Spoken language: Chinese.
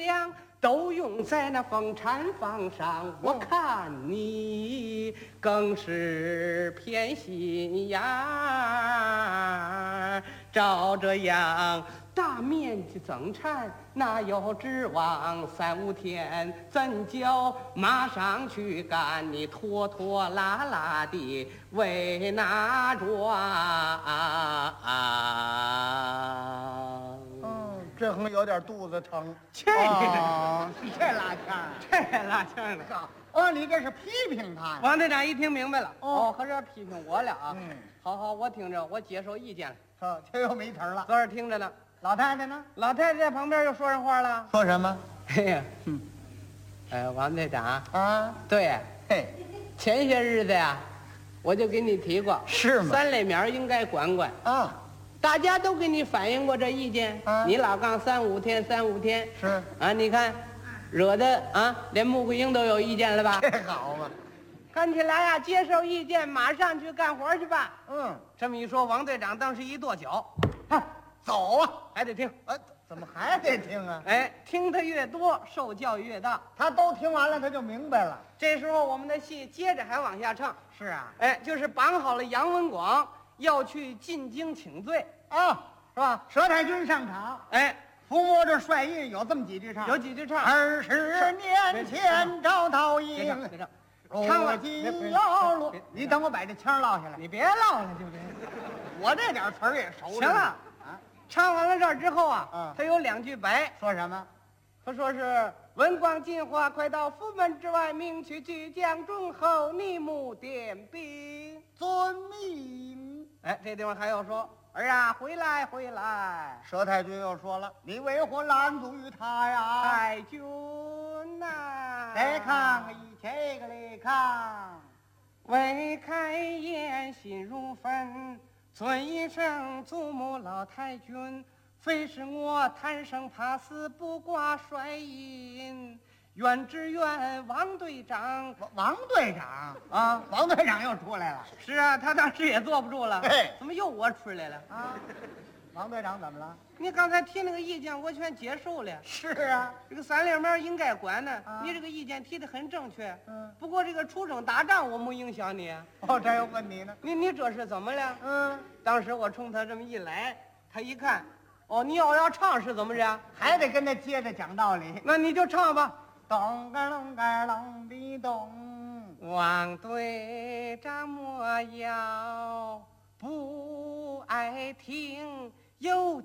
量都用在那风产房上，我看你更是偏心眼儿。照这样大面积增产，哪有指望3、5天？怎叫马上去干？你拖拖拉拉的为哪桩？ 这横有点肚子疼。 这这拉腔儿， 这拉腔的。 你这是批评他呀？ 王队长一听明白了，合着批评我了啊！好，我听着，我接受意见了。 这又没词儿了。 昨儿听着呢， 老太太呢？ 老太太在旁边又说上话了。 说什么？ 嘿呀，王队长啊， 对， 嘿， 前些日子呀，我就给你提过， 是吗？ 3类面应该管管啊， 大家都给你反映过这意见。你老杠3、5天，3、5天是啊，你看，惹得啊，连穆桂英都有意见了吧？ 这好嘛。 看起来呀，接受意见，马上去干活去吧。这么一说，王队长当时一跺脚， 走啊， 还得听。 怎么还得听啊？ 听得越多，受教育越大。 他都听完了，他就明白了。 这时候我们的戏接着还往下唱。 是啊， 就是绑好了杨文广要去进京请罪啊， 是吧？ 佘太君上场，抚摸着帅印，有这么几句唱， 有几句唱。 20年前招桃营， 唱了今要落。你等我把这腔落下来， 你别唠了，就这。 我这点词儿也熟。 行了，唱完了这儿之后啊，他有2句白， 说什么？ 他说是文广进化，快到府门之外，命去巨将忠厚，逆目点兵， 遵命。 这地方还要说儿啊，回来回来。 佘太君又说了，你为何拦阻于他呀？ 太君呐， 来看个这个来看， 未开言心如焚，尊一声祖母老太君，非是我贪生怕死，不挂帅印。愿只愿王队长， 王队长啊， 王队长又出来了。 是啊，他当时也坐不住了。怎么又我出来了啊？王队长怎么了？ 你刚才提那个意见，我全接受了。 是啊， 这个3类面应该管呢。你这个意见提得很正确。不过这个出征打仗我没影响你。 这又问你呢？ 你这是怎么了？当时我冲他这么一来，他一看，你要唱是怎么着？ 还得跟他接着讲道理。 那你就唱吧。 咚个隆个隆的咚， 王队长莫要不爱听，有